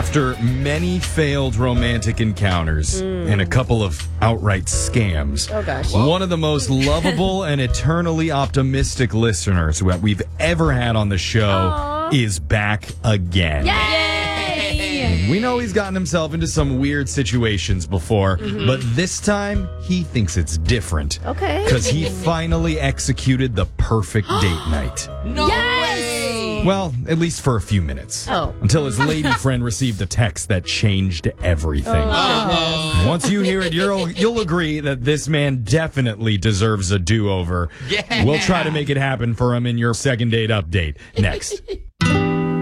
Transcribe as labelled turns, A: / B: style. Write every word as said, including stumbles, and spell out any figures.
A: After many failed romantic encounters mm. and a couple of outright scams,
B: oh gosh.
A: one of the most lovable and eternally optimistic listeners that we've ever had on the show Aww. is back again.
B: Yay!
A: We know he's gotten himself into some weird situations before, mm-hmm. but this time he thinks it's different.
B: Okay.
A: Because he finally executed the perfect date night.
C: No
B: yes!
C: way!
A: Well, at least for a few minutes.
B: Oh.
A: Until his lady friend received a text that changed everything.
C: Oh.
A: Once you hear it, you'll, you'll agree that this man definitely deserves a do-over.
C: Yeah.
A: We'll try to make it happen for him in your second date update next.